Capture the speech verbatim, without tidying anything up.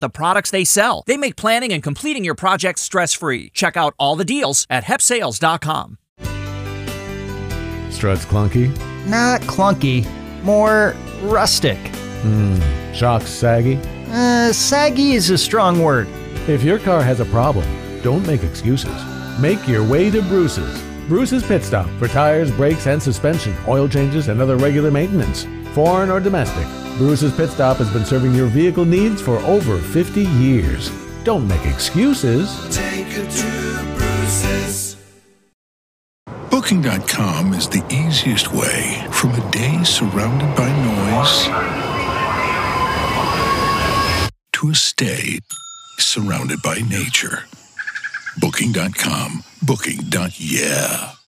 the products they sell. They make planning and completing your projects stress-free. Check out all the deals at hep sales dot com. Struts clunky? Not clunky, more rustic. Hmm. Shocks saggy? Uh, saggy is a strong word. If your car has a problem, don't make excuses. Make your way to Bruce's. Bruce's Pit Stop for tires, brakes, and suspension, oil changes, and other regular maintenance. Foreign or domestic, Bruce's Pit Stop has been serving your vehicle needs for over fifty years. Don't make excuses. Take it to Bruce's. Booking dot com is the easiest way from a day surrounded by noise to a stay surrounded by nature. Booking dot com. Booking. Yeah.